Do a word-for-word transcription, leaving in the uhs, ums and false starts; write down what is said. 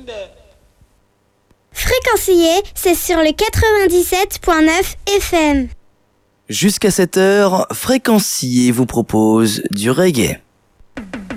Fréquencier, c'est sur le quatre-vingt-dix-sept point neuf F M. Jusqu'à sept heures, Fréquencier vous propose du reggae.